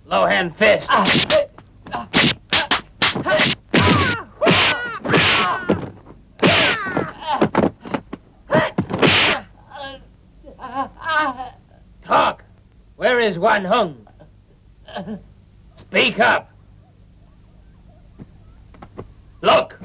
Low hand fist. Talk. Where is Wan Hung? Speak up. Look.